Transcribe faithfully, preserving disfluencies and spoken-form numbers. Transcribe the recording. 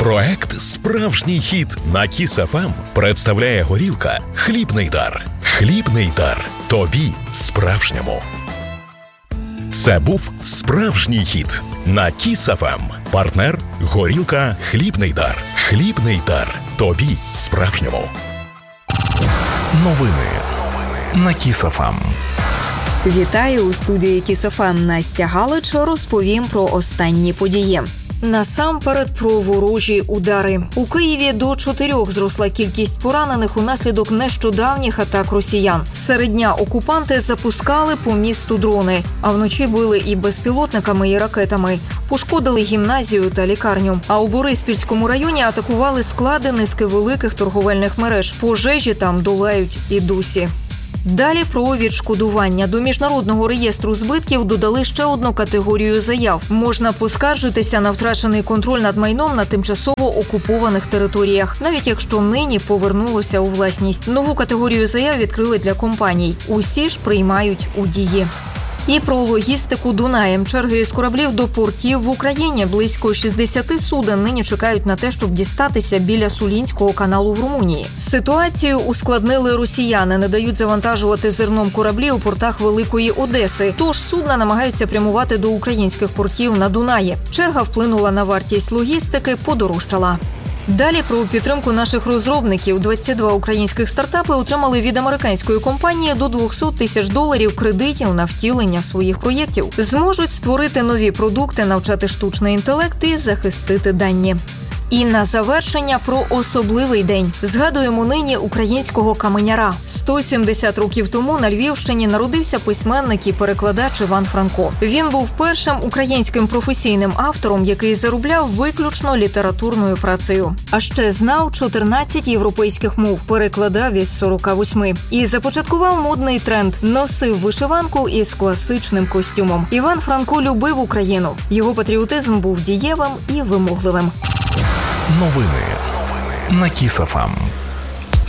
Проект «Справжній хіт» на Кіс еф ем представляє горілка «Хлібний дар». Хлібний дар. Тобі справжньому. Це був «Справжній хіт» на Кіс еф ем. Партнер – горілка «Хлібний дар». Хлібний дар. Тобі справжньому. Новини на Кіс еф ем. Вітаю у студії Кіс еф ем. Настя Галич. Розповім про останні події. Насамперед про ворожі удари. У Києві до чотирьох зросла кількість поранених унаслідок нещодавніх атак росіян. Серед дня окупанти запускали по місту дрони, а вночі били і безпілотниками, і ракетами. Пошкодили гімназію та лікарню. А у Бориспільському районі атакували склади низки великих торговельних мереж. Пожежі там долають і досі. Далі про відшкодування. До Міжнародного реєстру збитків додали ще одну категорію заяв. Можна поскаржитися на втрачений контроль над майном на тимчасово окупованих територіях, навіть якщо нині повернулося у власність. Нову категорію заяв відкрили для компаній. Усі ж приймають у дії. І про логістику Дунаєм. Черги з кораблів до портів в Україні. Близько шістдесят суден нині чекають на те, щоб дістатися біля Сулінського каналу в Румунії. Ситуацію ускладнили росіяни. Не дають завантажувати зерном кораблі у портах Великої Одеси. Тож судна намагаються прямувати до українських портів на Дунаї. Черга вплинула на вартість логістики, подорожчала. Далі про підтримку наших розробників. двадцять два українських стартапи отримали від американської компанії до двісті тисяч доларів кредитів на втілення своїх проєктів. Зможуть створити нові продукти, навчати штучний інтелект і захистити дані. І на завершення про особливий день. Згадуємо нині українського каменяра. сто сімдесят років тому на Львівщині народився письменник і перекладач Іван Франко. Він був першим українським професійним автором, який заробляв виключно літературною працею. А ще знав чотирнадцять європейських мов, перекладав із сорока восьми. І започаткував модний тренд – носив вишиванку із класичним костюмом. Іван Франко любив Україну. Його патріотизм був дієвим і вимогливим. Новини на Кіс еф ем.